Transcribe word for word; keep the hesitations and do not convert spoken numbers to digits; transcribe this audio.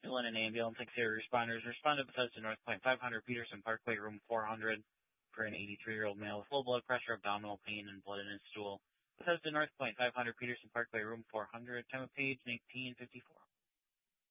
Dylan and ambulance exterior responders responded to Bethesda North Point five hundred Peterson Parkway, room four hundred, for an eighty-three-year-old male with low blood pressure, abdominal pain, and blood in his stool. Bethesda North Point five hundred Peterson Parkway, room four hundred, time of page nineteen fifty-four.